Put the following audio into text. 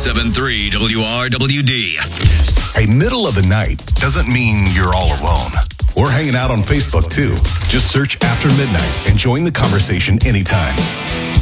97.3 WRWD. Hey, middle of the night doesn't mean you're all alone. We're hanging out on Facebook too. Just search After Midnight and join the conversation anytime.